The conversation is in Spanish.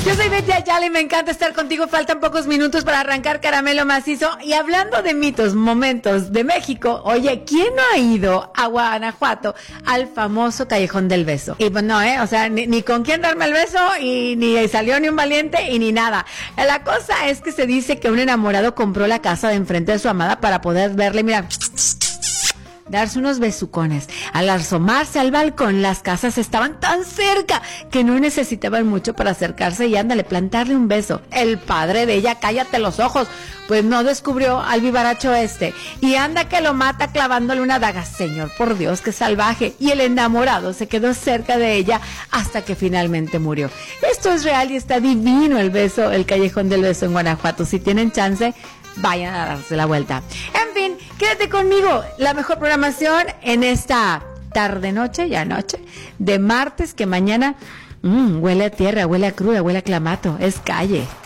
Yo soy Betty Ayala y me encanta estar contigo. Faltan pocos minutos para arrancar Caramelo Macizo. Y hablando de mitos, momentos de México, oye, ¿quién no ha ido a Guanajuato al famoso Callejón del Beso? Y pues no, o sea, ni con quién darme el beso, y ni salió ni un valiente, y ni nada. La cosa es que se dice que un enamorado compró la casa de enfrente de su amada para poder verle, mira, darse unos besucones. Al asomarse al balcón, las casas estaban tan cerca que no necesitaban mucho para acercarse y ándale, plantarle un beso. El padre de ella, cállate los ojos, pues no descubrió al vivaracho y anda que lo mata clavándole una daga. Señor, por Dios, qué salvaje. Y el enamorado se quedó cerca de ella hasta que finalmente murió. Esto es real y está divino el beso, el Callejón del Beso en Guanajuato. Si tienen chance, vayan a darse la vuelta. En fin, quédate conmigo. La mejor programación en esta tarde-noche, ya noche, de martes, que mañana huele a tierra, huele a cruda, huele a clamato. Es calle.